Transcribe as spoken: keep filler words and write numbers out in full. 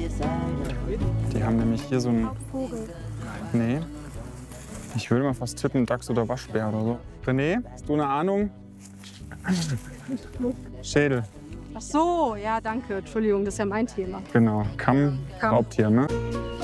Die haben nämlich hier so einen... Vogel. Nee. Ich würde mal fast tippen, Dachs oder Waschbär oder so. René, hast du eine Ahnung? Schädel. Ach so, ja, danke. Entschuldigung, das ist ja mein Thema. Genau. Kamm, Kamm. Raubtier, ne?